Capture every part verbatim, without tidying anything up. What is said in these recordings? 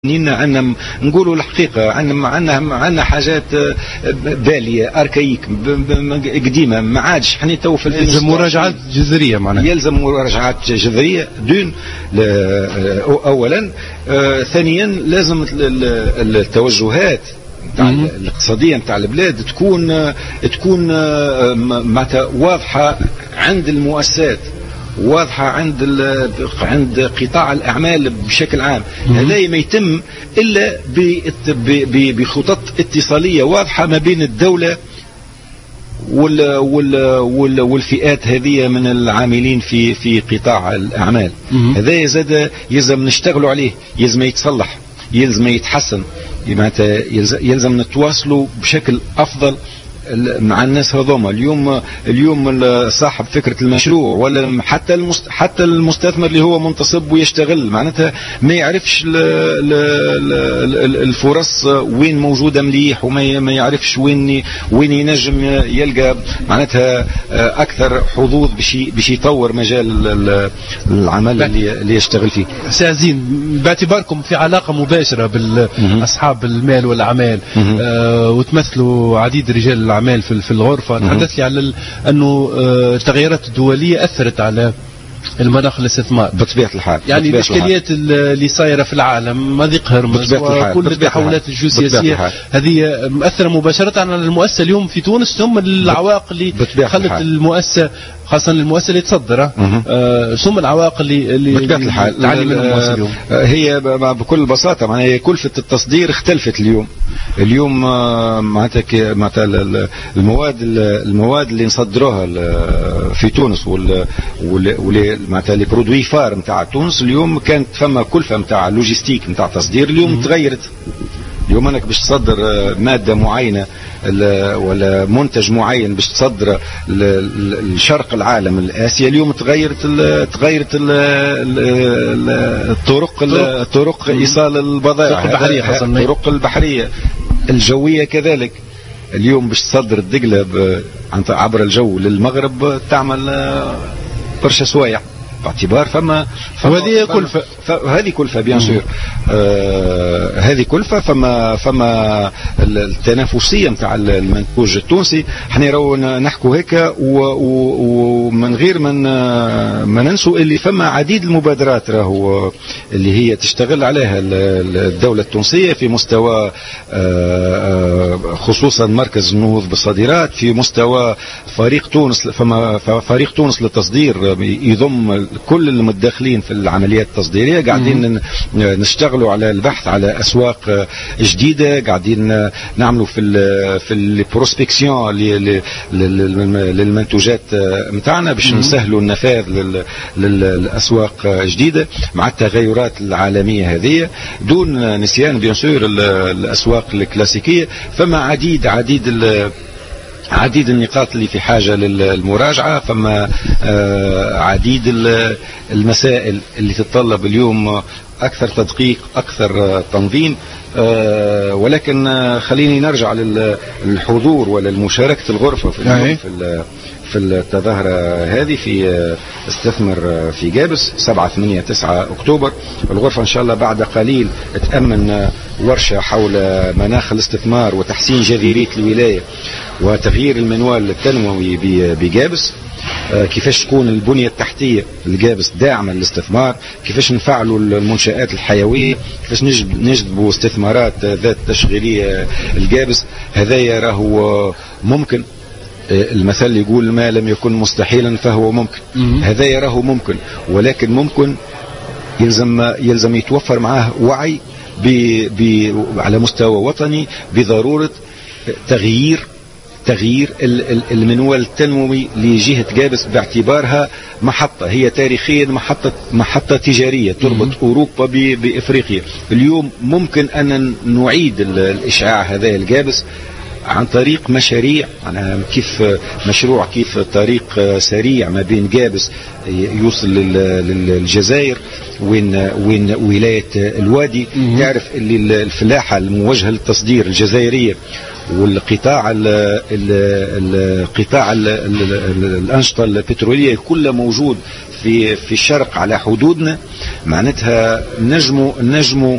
عندنا نقولوا الحقيقة عندنا عندنا عندنا حاجات بالية أركايك قديمة ما عادش حني تو في يلزم مراجعات جذرية معناها يلزم مراجعات جذرية دون أولا آه ثانيا لازم التوجهات الاقتصادية نتاع البلاد تكون تكون معناتها واضحة عند المؤسسات واضحة عند عند قطاع الأعمال بشكل عام. هذا ما يتم إلا بخطط اتصالية واضحة ما بين الدولة وال وال والفئات هذه من العاملين في في قطاع الأعمال. هذا يزاد يلزم نشتغلوا عليه، يلزم يتصلح، يلزم يتحسن، يلزم نتواصلوا بشكل أفضل مع الناس هذوما. اليوم اليوم صاحب فكره المشروع ولا حتى المست حتى المستثمر اللي هو منتصب ويشتغل معناتها ما يعرفش ل ل ل الفرص وين موجوده مليح، وما ما يعرفش وين وين ينجم يلقى معناتها اكثر حظوظ باش باش يطور مجال العمل اللي, اللي يشتغل فيه. سازين باعتباركم في علاقه مباشره باصحاب المال والاعمال آه وتمثلوا عديد رجال الأعمال في الغرفة، تحدث لي على أنه التغيرات الدولية أثرت على المناخ الاستثمار بطبيعة الحال. يعني الإشكاليات اللي صايرة في العالم مضيق هرمز وكل التحولات الجيوسياسية هذه مؤثرة مباشرة على المؤسسة اليوم في تونس، ثم العوائق اللي خلت المؤسسة خاصة المؤسسة اللي تصدرها آه ثم العوائق اللي اللي تعاني منها المؤسسة اليوم. هي بكل بساطة معناها كلفة التصدير اختلفت اليوم. اليوم معناتها معناتها المواد المواد اللي نصدروها في تونس وال وال معناتها لي برودوي فار نتاع تونس اليوم كانت فما كلفة نتاع لوجيستيك نتاع تصدير اليوم تغيرت. اليوم انك باش تصدر ماده معينه ولا منتج معين باش تصدر لشرق العالم الاسيا اليوم تغيرت ال تغيرت ال الطرق طرق ايصال البضائع، الطرق البحريه الجويه كذلك. اليوم باش تصدر الدقله عبر الجو للمغرب تعمل برشا سوايع باعتبار فما هذه كلفة هذه كلفة بيان سور آه هذه كلفة. فما فما التنافسية نتاع المنتوج التونسي احنا راهو نحكوا هيك ومن غير من ما ننسوا اللي فما عديد المبادرات راهو اللي هي تشتغل عليها الدولة التونسية في مستوى آه خصوصا مركز النهوض بالصادرات، في مستوى فريق تونس. فما فريق تونس للتصدير يضم كل المتداخلين في العمليات التصديرية، قاعدين نشتغلوا على البحث على أسواق جديدة، قاعدين نعملوا في ال في البروسبكسيون للمنتوجات متاعنا باش نسهلوا النفاذ للأسواق جديدة مع التغيرات العالمية هذه دون نسيان بيان سور الأسواق الكلاسيكية. فما عديد عديد عديد النقاط اللي في حاجة للمراجعة. فما عديد المسائل اللي تتطلب اليوم أكثر تدقيق أكثر تنظيم. ولكن خليني نرجع للحضور ولا المشاركة الغرفة في اليوم في في التظاهرة هذه في استثمر في جابس سبعة ثمانية تسعة أكتوبر. الغرفة إن شاء الله بعد قليل تأمن ورشة حول مناخ الاستثمار وتحسين جاذبية الولاية وتغيير المنوال التنموي بجابس. كيفاش تكون البنية التحتية لجابس داعمة للاستثمار، كيفاش نفعلوا المنشآت الحيوية، كيفاش نجذبوا استثمارات ذات تشغيلية الجابس. هذا راهو ممكن. المثل يقول ما لم يكن مستحيلا فهو ممكن. هذا يراه ممكن، ولكن ممكن يلزم يلزم يتوفر معه وعي ب ب على مستوى وطني بضرورة تغيير تغيير المنوال التنموي لجهة جابس باعتبارها محطة، هي تاريخيا محطة محطة تجارية تربط أوروبا بإفريقيا. اليوم ممكن أن نعيد الإشعاع هذا الجابس عن طريق مشاريع، كيف مشروع كيف طريق سريع ما بين جابس يوصل للجزائر وين وين ولاية الوادي. تعرف اللي الفلاحة الموجهة للتصدير الجزائرية والقطاع القطاع الأنشطة البترولية كله موجود في في الشرق على حدودنا معناتها نجموا نجموا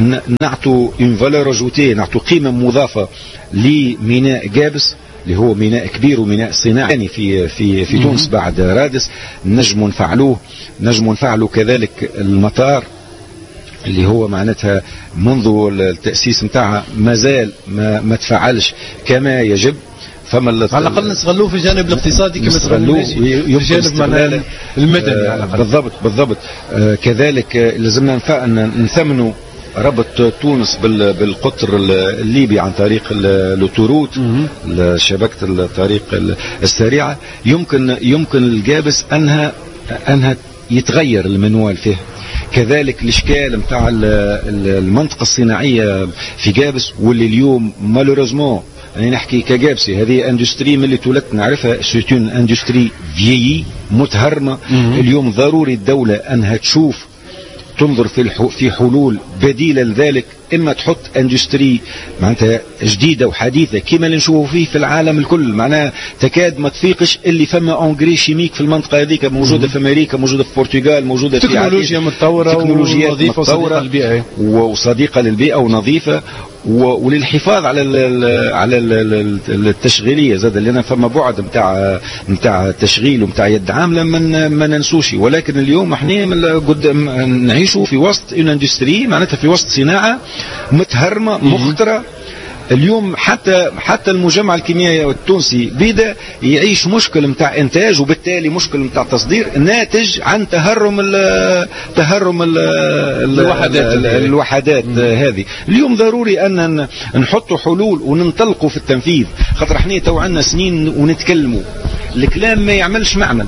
نعطوا اون فالور اجوتي، نعطوا قيمه مضافه لميناء جابس اللي هو ميناء كبير وميناء صناعي في في في تونس بعد رادس. نجموا نفعلوه، نجموا نفعلوا كذلك المطار اللي هو معناتها منذ التأسيس نتاعها مازال ما ما تفعلش كما يجب. فما على الأقل نستغلوه في الجانب الاقتصادي كما نستغلوه في الجانب معناه المدني على الأقل. بالضبط بالضبط. آه كذلك لازمنا نثمنوا ربط تونس بالقطر الليبي عن طريق الأوتوروت، شبكة الطريق السريعة. يمكن يمكن الجابس أنها أنها يتغير المنوال فيه. كذلك الاشكال نتاع المنطقه الصناعيه في جابس واللي اليوم مالوريزمون يعني نحكي كجابسي هذه اندستري من اللي تولدت نعرفها، سيتون اندستري فيي متهرمه. اليوم ضروري الدوله انها تشوف تنظر في في حلول بديله لذلك، اما تحط اندستري معناتها جديده وحديثه كما اللي نشوفوا فيه في العالم الكل، معناها تكاد ما تفيقش اللي فما انجري شيميك في المنطقه هذيك، موجوده في امريكا، موجوده في البرتغال، موجوده في تكنولوجيا متطوره ونظيفه وصديقه للبيئه وصديقه للبيئه ونظيفه وللحفاظ على ال على ال التشغيليه زاد لنا فما بعد نتاع نتاع تشغيل ونتاع يد عامله ما ننسوش. ولكن اليوم احنا قدام نعيشوا في وسط اون اندستري معناتها في وسط صناعه متهرمه مخطره. اليوم حتى حتى المجمع الكيميائي التونسي بدا يعيش مشكل نتاع انتاج وبالتالي مشكل نتاع تصدير ناتج عن تهرم ال تهرم ال الوحدات الوحدات هذه. اليوم ضروري ان نحطوا حلول وننطلقوا في التنفيذ، خاطر احنا تو عندنا سنين ونتكلموا الكلام ما يعملش معمل.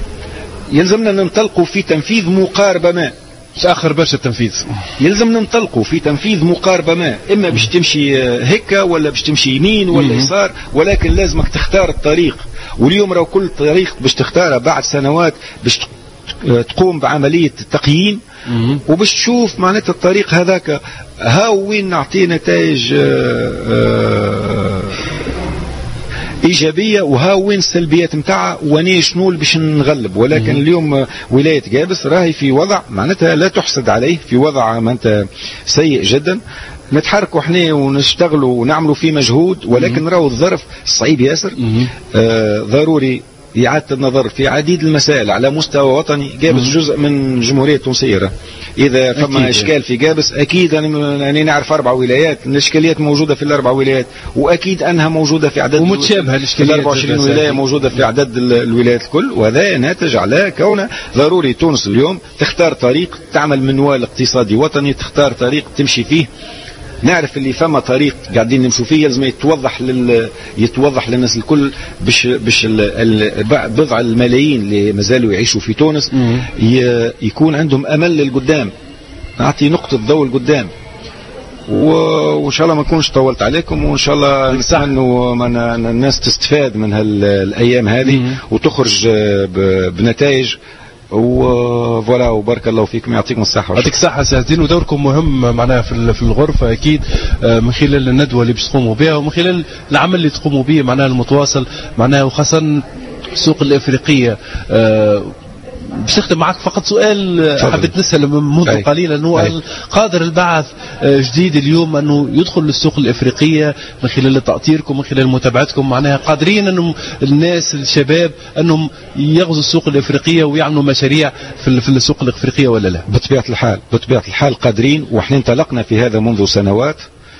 يلزمنا ننطلقوا في تنفيذ مقاربه ما. تأخر برشا التنفيذ، يلزم ننطلقوا في تنفيذ مقاربة ما، إما باش تمشي هكا ولا باش تمشي يمين ولا يسار، ولكن لازمك تختار الطريق. واليوم راهو كل طريق باش تختارها بعد سنوات باش تقوم بعملية تقييم وباش تشوف معناتها الطريق هذاك هاو وين نعطي نتائج إيجابية وها وين السلبيات متاعها وني شنو باش نغلب. ولكن اليوم ولاية جابس راهي في وضع معناتها لا تحسد عليه، في وضع معناتها سيء جدا. نتحركوا احنا ونشتغلوا ونعملوا فيه مجهود، ولكن راهو الظرف صعيب ياسر. آه ضروري إعادة النظر في عديد المسائل على مستوى وطني. جابس جزء من الجمهورية التونسية، إذا فما إشكال في جابس أكيد أنا نعرف أربع ولايات، الإشكاليات موجودة في الأربع ولايات، وأكيد أنها موجودة في عدد ومتشابهة الإشكاليات الأربع وعشرين ولاية موجودة في عدد الولايات الكل. وهذا ناتج على كونه ضروري تونس اليوم تختار طريق، تعمل منوال اقتصادي وطني، تختار طريق تمشي فيه. نعرف اللي فما طريق قاعدين نمشوا فيه لازم يتوضح لل يتوضح للناس الكل باش باش بضع الملايين اللي مازالوا يعيشوا في تونس يكون عندهم امل للقدام، نعطي نقطة ضوء للقدام. وان شاء الله ما نكونش طولت عليكم، وان شاء الله نتمنوا الناس تستفاد من هالايام هذه وتخرج بنتائج وفوالا. وبارك الله فيكم، يعطيكم الصحة. يعطيك الصحة سي عزين. ودوركم مهم معناها في في الغرفة أكيد من خلال الندوة اللي باش تقوموا بها ومن خلال العمل اللي تقوموا به معناها المتواصل معناها، وخاصة السوق الأفريقية. باش نختم معك فقط سؤال حبيت نسأل منذ قليل، أنه قادر البعث جديد اليوم أنه يدخل للسوق الأفريقية من خلال تأطيركم من خلال متابعتكم، معناها قادرين أنهم الناس الشباب أنهم يغزوا السوق الأفريقية ويعملوا مشاريع في في السوق الأفريقية ولا لا؟ بطبيعة الحال بطبيعة الحال قادرين، وإحنا انطلقنا في هذا منذ سنوات.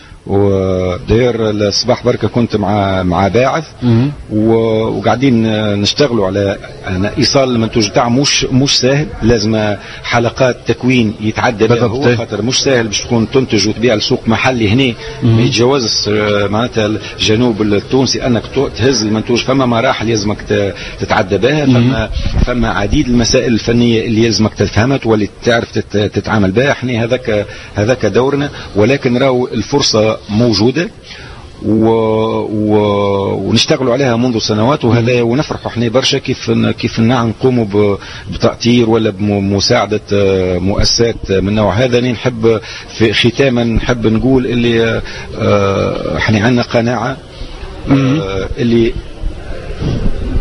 وداير الصباح بركة كنت مع مع باعث وقاعدين نشتغلوا على ايصال المنتوج تاعه. مش مش سهل، لازم حلقات تكوين يتعدى بها هو، خاطر مش سهل باش تكون تنتج وتبيع لسوق محلي هنا ما يتجاوزش معناتها الجنوب التونسي انك تهز المنتوج. فما مراحل لازمك تتعدى بها، فما فما عديد المسائل الفنيه اللي لازمك تفهمها واللي تعرف تتعامل بها. احنا هذاك هذاك دورنا، ولكن راهو الفرصه موجودة و... و... ونشتغلوا عليها منذ سنوات. وهذا ونفرح احنا برشا كيف كيف نقوموا ب... بتأطير ولا بمساعدة مؤسسات من نوع هذا. نحب في ختاما نحب نقول اللي احنا عندنا قناعة اللي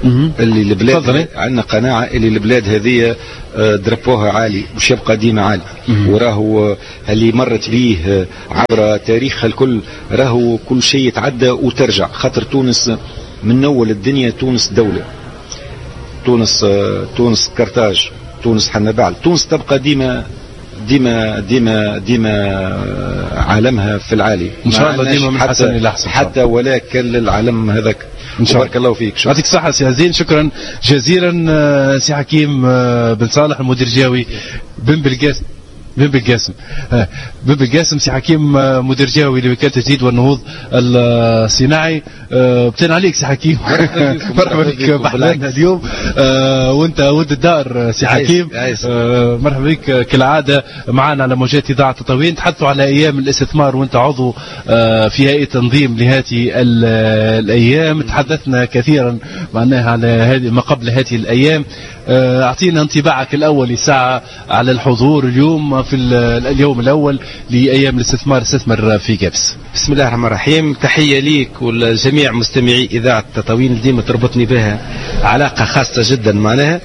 اللي البلاد عندنا قناعه اللي البلاد هذه دربوها عالي مش يبقى ديما عالي، وراهو اللي مرت به عبر تاريخها الكل راهو كل شيء يتعدى وترجع. خاطر تونس من اول الدنيا تونس دوله، تونس تونس كرتاج، تونس حنبعل، تونس تبقى ديما ديما ديما ديما عالمها في العالي ان شاء الله، ديما من حسن الى احسن حتى ولا كل العالم هذاك. بارك الله فيك، يعطيك الصحة سي هزين، شكرا جزيلا سي حكيم بن صالح المدير الجوي بن بالقاسم بن بالقاسم بن بالقاسم سي حكيم مدير جوي لوكالة التجديد والنهوض الصناعي. بتين عليك سي حكيم، مرحبا بك بحلقتنا اليوم وانت ولد الدار سي حكيم. مرحبا بك كالعادة معنا على موجات إذاعة تطاوين. تحدثوا على أيام الاستثمار وانت عضو في هيئة تنظيم لهذه الأيام، تحدثنا كثيرا معناها على هذه ما قبل هذه الأيام. أعطينا انطباعك الأول ساعة على الحضور اليوم في اليوم الأول لأيام الاستثمار استثمر في جابس. بسم الله الرحمن الرحيم، تحية ليك والجميع مستمعي إذاعة تطاوين، ديما تربطني بها علاقة خاصة جدا معناها.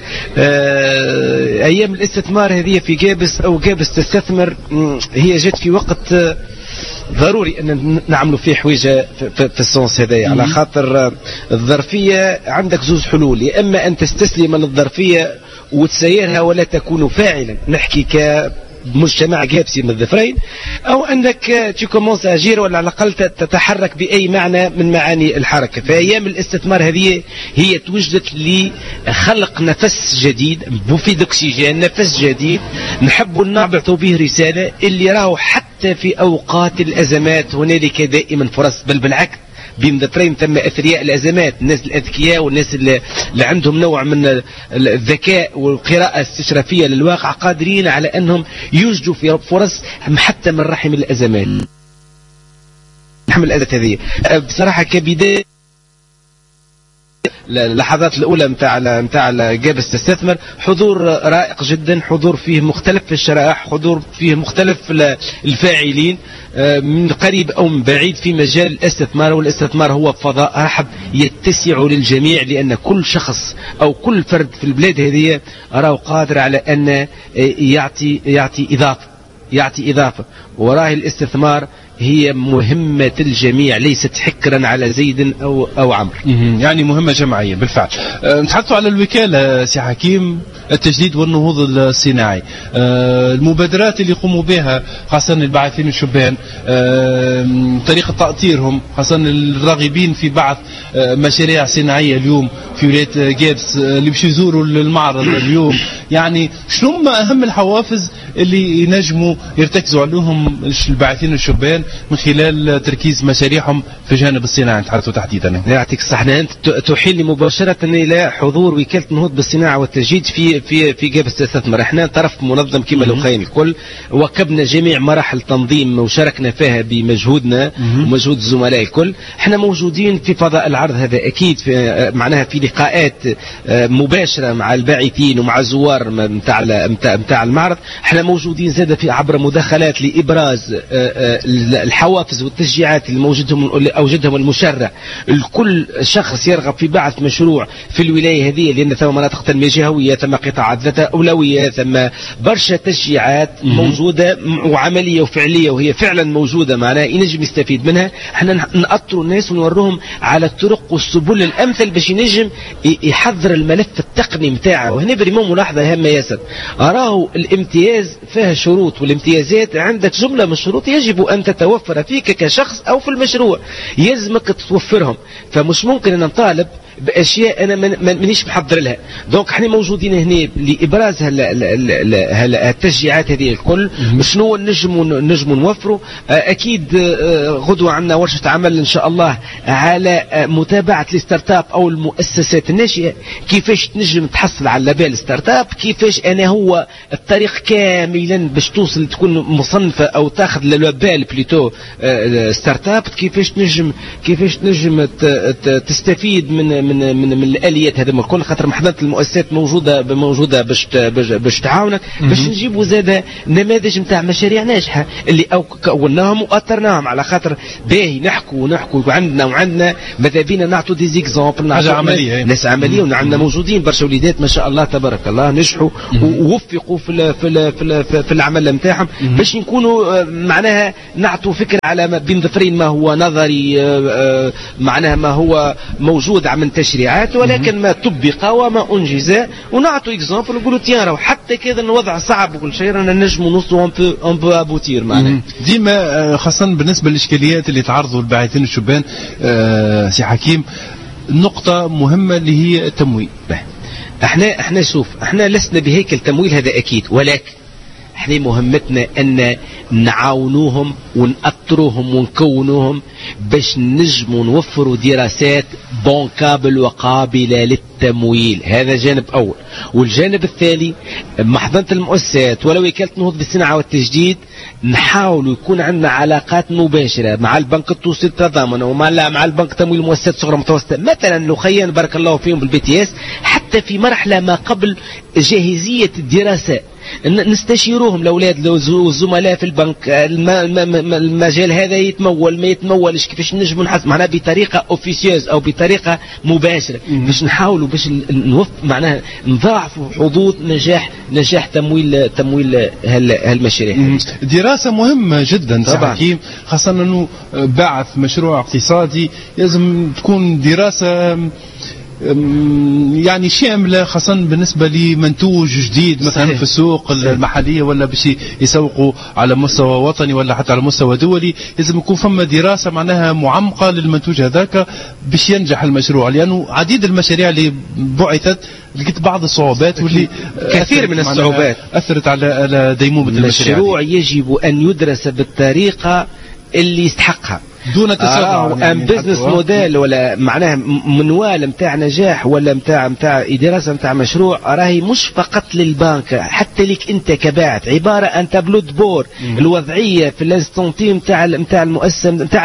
أيام الاستثمار هذه في جابس أو جابس تستثمر هي جت في وقت ضروري أن نعملوا فيه حويجة في السونس هذايا، على خاطر الظرفية عندك زوز حلول، يا إما أن تستسلم للظرفية وتسيرها ولا تكون فاعلا، نحكي ك مجتمع جابسي من الظفرين، او انك تكومونس اجير ولا على الاقل تتحرك باي معنى من معاني الحركه. فايام الاستثمار هذه هي توجدت لخلق نفس جديد، مفيد اكسجين، نفس جديد نحب نعبث به رساله اللي راهو حتى في اوقات الازمات هنالك دائما فرص، بل بالعكس بين ذكرين ثم اثرياء الازمات، الناس الاذكياء والناس اللي, اللي عندهم نوع من الذكاء والقراءه الاستشرافيه للواقع قادرين على انهم يوجدوا في فرص حتى من رحم الازمات. رحم الازمات هذه بصراحه كبدايه اللحظات الاولى نتاع نتاع جابس تستثمر، حضور رائق جدا، حضور فيه مختلف الشرائح، حضور فيه مختلف الفاعلين من قريب او من بعيد في مجال الاستثمار. والاستثمار هو فضاء رحب يتسع للجميع، لان كل شخص او كل فرد في البلاد هذه راه قادر على ان يعطي يعطي اضافه يعطي اضافه وراه الاستثمار هي مهمة الجميع، ليست حكرا على زيد أو أو عمرو. يعني مهمة جماعية بالفعل. أه نتحدثوا على الوكالة سي حكيم، التجديد والنهوض الصناعي، أه المبادرات اللي يقوموا بها خاصة الباعثين الشبان، أه طريقة تأطيرهم خاصة الراغبين في بعث أه مشاريع صناعية اليوم في ولاية جابس أه اللي باش يزوروا المعرض اليوم. يعني شنو أهم الحوافز اللي ينجموا يرتكزوا عليهم الباعثين الشبان من خلال تركيز مشاريعهم في الجانب الصناعي نتحدثوا تحديدا؟ يعطيك الصحة، أنت تحيل مباشرة إلى حضور وكالة النهوض بالصناعة والتجديد في في في جابس تستثمر. احنا طرف منظم كما الأخين الكل، وكبنا جميع مراحل تنظيم وشاركنا فيها بمجهودنا ومجهود الزملاء الكل. احنا موجودين في فضاء العرض هذا أكيد، في معناها في لقاءات مباشرة مع الباعثين ومع الزوار متاع متاع المعرض. احنا موجودين زاد في عبر مداخلات لإبراز الحوافز والتشجيعات اللي موجودهم اوجدهم المشرع لكل شخص يرغب في بعث مشروع في الولايه هذه، لان ثم مناطق تنميه جهويه، ثم قطاعات ذات اولويه، ثم برشا تشجيعات موجوده وعمليه وفعليه، وهي فعلا موجوده معناها ينجم يستفيد منها. احنا نأطروا الناس ونوروهم على الطرق والسبل الامثل باش ينجم يحضر الملف التقني نتاعه. وهنا بريمون ملاحظه هامه ياسر، اراهو الامتياز فيها شروط، والامتيازات عندك جمله من الشروط يجب ان تتوفر فيك كشخص او في المشروع، يلزمك توفرهم. فمش ممكن ان نطالب باشياء انا مانيش محضر لها. دونك احنا موجودين هنا لابراز التشجيعات هذه الكل. شنو نجم نجم نوفروا؟ اكيد غدوه عندنا ورشه عمل ان شاء الله على متابعه الستارت اب او المؤسسات الناشئه، كيفاش تنجم تحصل على لابيل ستارت اب، كيفاش انا هو الطريق كاملا باش توصل تكون مصنفه او تاخذ لابيل بليتو ستارت اب، كيفاش تنجم كيفاش تنجم تستفيد من من من, من الاليات هذا الكل، خاطر محضنه المؤسسات موجوده موجوده باش باش تعاونك باش نجيبوا زاده نماذج نتاع مشاريع ناجحه اللي أو كوناهم واثرناهم، على خاطر باهي نحكوا نحكوا وعندنا وعندنا ماذا بينا نعطوا دي زيكزامبل، حاجه عمليه ناس عمليه، وعندنا موجودين برشا وليدات ما شاء الله تبارك الله نجحوا ووفقوا في ال في ال في, ال في العمل نتاعهم باش نكونوا معناها نعطوا فكره على بين ظفرين ما هو نظري معناها ما هو موجود من تشريعات، ولكن ما طبق وما انجز ونعطوا اكزامبل ونقولوا تيارا حتى كذا الوضع صعب وكل شيء رانا نجموا نوصلوا اون بو ابوتير معناها. ديما خاصه بالنسبه للاشكاليات اللي تعرضوا الباعثين الشبان أه سي حكيم، نقطه مهمه اللي هي التمويل. احنا احنا شوف احنا لسنا بهيكل تمويل هذا اكيد، ولكن احنا مهمتنا ان نعاونوهم ونأطروهم ونكونوهم باش نجموا نوفروا دراسات بونكابل وقابلة للتمويل. هذا جانب أول. والجانب الثاني محضنة المؤسسات ولو وكالة نهوض بالصناعة والتجديد نحاول يكون عندنا علاقات مباشرة مع البنك التوسطي للتضامن ومع مع البنك تمويل المؤسسات الصغرى المتوسطة، مثلا نخيا بارك الله فيهم بالبي تي اس، حتى في مرحلة ما قبل جاهزية الدراسة نستشيروهم الاولاد والزملاء في البنك، المجال هذا يتمول ما يتمولش، كيفاش نجموا نحس معناها بطريقه اوفيسيوز او بطريقه مباشره باش نحاولوا باش نوف معناها نضاعفوا حظوظ نجاح نجاح تمويل تمويل هالمشاريع. دراسه مهمه جدا طبعا، خاصه انه بعث مشروع اقتصادي لازم تكون دراسه يعني شاملة، خاصة بالنسبة لمنتوج جديد مثلا صحيح. في السوق صحيح. المحلية ولا باش يسوقوا على مستوى وطني ولا حتى على مستوى دولي، لازم يكون فما دراسة معناها معمقة للمنتوج هذاك باش ينجح المشروع، لأنه عديد المشاريع اللي بعثت لقيت بعض الصعوبات واللي كثير من الصعوبات أثرت على على ديمومة المشاريع. المشروع يجب أن يدرس بالطريقة اللي يستحقها دون تسرع، ام بزنس موديل ولا معناها منوال نتاع نجاح ولا نتاع نتاع دراسه نتاع مشروع، راهي مش فقط للبنك، حتى لك انت كباعث، عباره عن تابلو بور الوضعيه في الانستونتي نتاع نتاع المؤسسه نتاع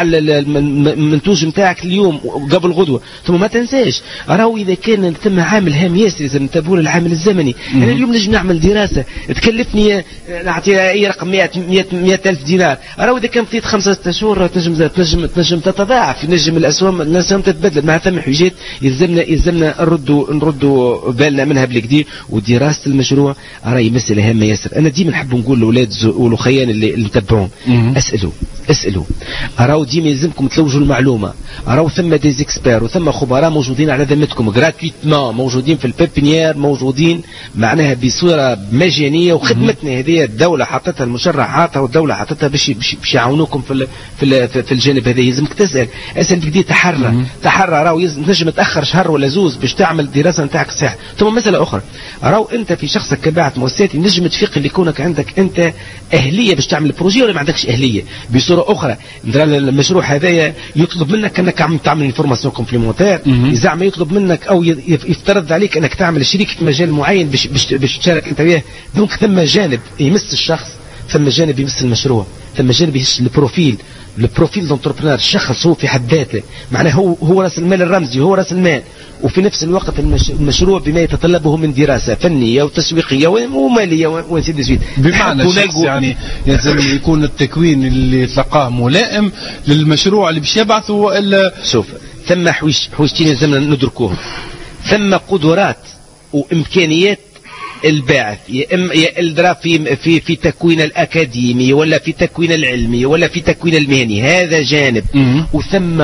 المنتوج نتاعك اليوم قبل غدوه. ثم ما تنساش راهو اذا كان ثم عامل هام ياسر لازم نتابعوا العامل الزمني. انا اليوم نجم نعمل دراسه تكلفني نعطيها اي رقم مئة ألف دينار، راهو اذا كان فيت خمسة ستة شهور تنجم تنجم تنجم تتضاعف، نجم الاسهم الاسهم تتبدل، مع ثم حاجات يلزمنا يلزمنا نردوا نردوا بالنا منها بالكدي. ودراسه المشروع راهي مساله هامه ياسر. انا ديما نحب نقول لاولاد والاخيان اللي نتبعوهم اسالوا اسالوا، راهو ديما يلزمكم تلوجوا المعلومه، راهو ثم دي زيكسبير وثم خبراء موجودين على ذمتكم غراتويتمون، موجودين في البيبينيير، موجودين معناها بصوره مجانيه، وخدمتنا هذه الدوله حطتها المشرع حاطها والدوله حطتها باش باش يعاونوكم في في في الجانب هذا. يلزمك تسال اسال بكدي تحرى تحرى، راهو تنجم تاخر شهر ولا زوز باش تعمل دراسه نتاعك صح. ثم مساله اخرى، راهو انت في شخصك كباعث مؤسساتي نجم تفيق اللي يكونك عندك انت اهليه باش تعمل البروجي ولا ما عندكش اهليه. بصوره اخرى المشروع هذايا يطلب منك انك عم تعمل انفورماسيون كومبليمونتير، زعما يطلب منك او يفترض عليك انك تعمل شريك في مجال معين باش باش باش تشارك انت وياه. دونك ثم جانب يمس الشخص، ثم جانب يمس المشروع، ثم جانب يمس البروفيل البروفيل دونتربرونور، الشخص هو في حد ذاته معناه هو هو راس المال الرمزي، هو راس المال، وفي نفس الوقت المشروع بما يتطلبه من دراسه فنيه وتسويقيه وماليه وسيد. بمعنى يعني لازم يكون التكوين اللي تلقاه ملائم للمشروع اللي باش يبعثه. والا شوف ثم حويج حويجتين لازمنا ندركوهم، ثم قدرات وامكانيات الباعث يا اما يا الدرا في في في تكوين الاكاديمي ولا في تكوين العلمي ولا في تكوين المهني، هذا جانب. وثم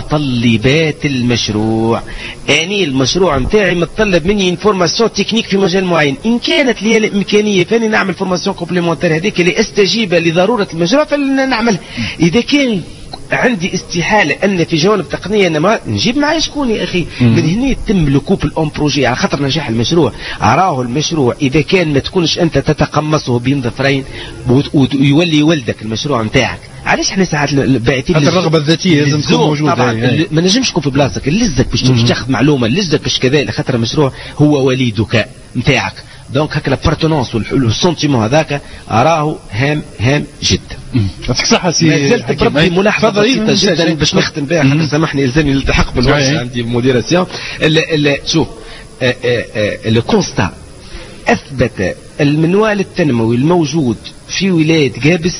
متطلبات المشروع، يعني المشروع نتاعي متطلب مني انفورماسيون تكنيك في مجال معين، ان كانت لي الامكانيه فاني نعمل فورماسيون كومبليمونتير هذيك لاستجيب لضروره المشروع فلنعمل. اذا كان عندي استحاله ان في جوانب تقنيه انا ما نجيب معايا شكون يا اخي. من هنا يتم لكوب الاون بروجي على خاطر نجاح المشروع. راه المشروع اذا كان ما تكونش انت تتقمصه بين ظفرين ويولي ولدك المشروع نتاعك. علاش احنا ساعات الباعثين الرغبه الذاتيه لازم تكون موجوده طبعا. ما نجمش تكون في بلاصتك، لزك باش تاخذ معلومه، لزك باش كذا، خاطر المشروع هو وليدك نتاعك. دونك هكا لابارتونونس والسونتيمون هذاك راهو هام هام جدا. يعطيك الصحة سي. ما زلت بربي ملاحظة بسيطة جدا باش نختم بها، سامحني يلزمني نلتحق بالوقت عندي موديراسيون. شوف لو كونستا اثبت المنوال التنموي الموجود في ولاية جابس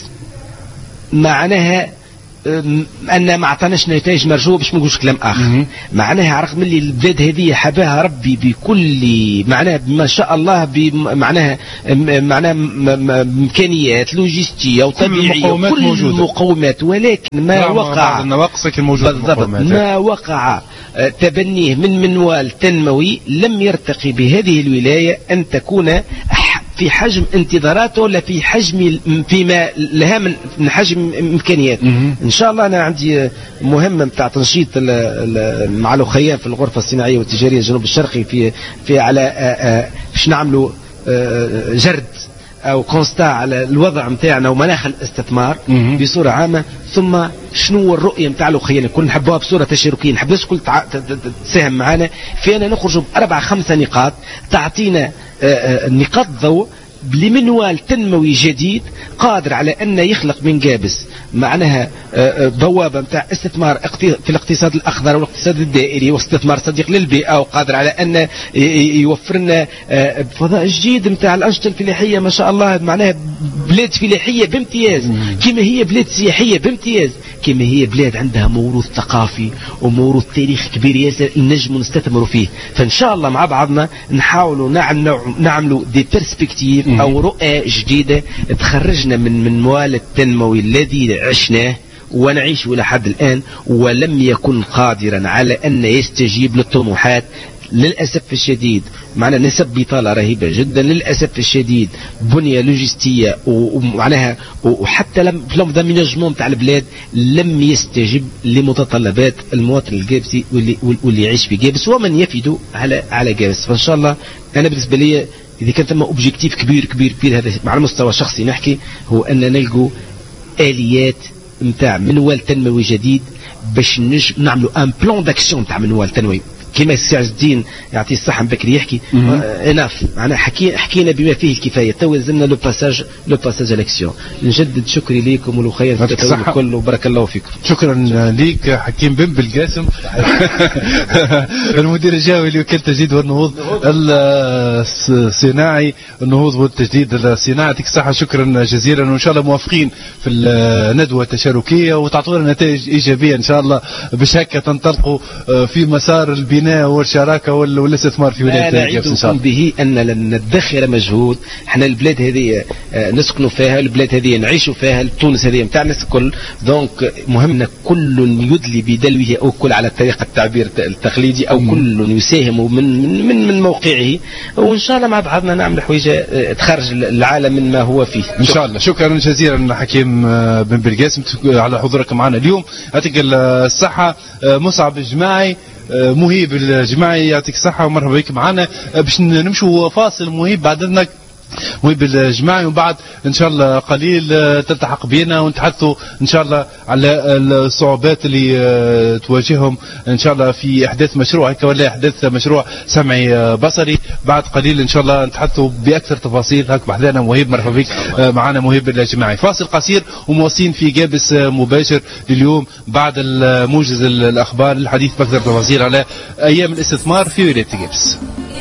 معناها أن ما عطاناش نتائج مرجوة، باش ما نقولش كلام آخر. معناها رغم اللي البلاد هذه حباها ربي بكل معناها ما شاء الله معناها معناها إمكانيات لوجستية وطبيعية كل المقومات، ولكن ما وقع ما وقع تبنيه من منوال تنموي لم يرتقي بهذه الولاية أن تكون في حجم انتظاراته ولا في حجم فيما لها من حجم امكانيات. ان شاء الله انا عندي مهمه نتاع تنشيط مع الاخيان في الغرفه الصناعيه والتجاريه الجنوب الشرقي في في على باش نعملوا جرد او كونستا على الوضع نتاعنا ومناخ الاستثمار بصوره عامه، ثم شنو الرؤيه نتاع الاخيان الكل نحبوها بصوره تشاركيه، نحب الناس الكل تساهم معنا في ان نخرج باربع خمسه نقاط تعطينا نقاط ضوء لمنوال تنموي جديد قادر على أن يخلق من جابس معناها بوابة متاع استثمار في الاقتصاد الأخضر والاقتصاد الدائري واستثمار صديق للبيئة، وقادر على أن يوفر لنا فضاء جديد متاع الأنشطة الفلاحية ما شاء الله، معناها بلاد فلاحية بامتياز كما هي بلاد سياحية بامتياز، كما هي بلاد عندها موروث ثقافي وموروث تاريخ كبير ياسر نجم نستثمروا فيه. فإن شاء الله مع بعضنا نحاولوا نعملوا دي بيرسبكتيف أو رؤى جديدة تخرجنا من منوال التنموي الذي عشناه ونعيش إلى حد الآن ولم يكن قادرا على أن يستجيب للطموحات. للأسف الشديد معنا نسب بطالة رهيبة جدا، للأسف الشديد بنية لوجستية ومعناها وحتى لم ضمنجمون تاع البلاد لم يستجب لمتطلبات المواطن الجابسي واللي, واللي يعيش في جابس ومن يفيد على على جابس. فإن شاء الله أنا بالنسبة لي إذا كان ثم أوبجيكتيف كبير كبير كبير هذا على المستوى الشخصي نحكي هو أن نلقوا آليات نتاع منوال تنموي جديد باش نعملوا ان بلان داكسيون نتاع منوال تنموي كما السي عز الدين يعطيه الصحة بكري يحكي اناف معنا حكي حكينا بما فيه الكفاية تو لازمنا لو باساج لو باساج الاكسيون. نجدد شكري ليكم والخير في الكل وبارك الله فيكم. شكرا ليك حكيم بن بالقاسم المدير الجوي لوكالة التجديد والنهوض الصناعي النهوض والتجديد الصناعي. يعطيك الصحة شكرا جزيلا، وان شاء الله موافقين في الندوة التشاركية وتعطونا نتائج ايجابية ان شاء الله باش هكا تنطلقوا في مسار البناء والشراكه والاستثمار في ولايه جابس ان شاء الله. به ان لن ندخر مجهود، احنا البلاد هذه نسكنوا فيها، البلاد هذه نعيشوا فيها، تونس هذه نتاع الناس الكل، دونك مهمنا كل يدلي بدلوه او كل على طريقه التعبير التقليدي او مم. كل يساهم من من من موقعه، وان شاء الله مع بعضنا نعمل حويجه تخرج العالم من ما هو فيه ان شاء الله. شكرا جزيلا حكيم بن بالقاسم على حضورك معنا اليوم. يعطيك الصحه. مصعب الجماعي مهيب الجماعي يعطيك الصحة ومرحبا بك معنا. باش نمشوا فاصل مهيب بعد اذنك مهيب الجماعي، وبعد ان شاء الله قليل تلتحق بينا ونتحدثوا ان شاء الله على الصعوبات اللي تواجههم ان شاء الله في احداث مشروع هكا ولا احداث مشروع سمعي بصري. بعد قليل ان شاء الله نتحدثوا باكثر تفاصيل. هاك بحذانا مهيب مرحبا بك معنا مهيب الجماعي. فاصل قصير ومواصلين في جابس مباشر لليوم بعد موجز الاخبار للحديث باكثر تفاصيل على ايام الاستثمار في ولاية جابس.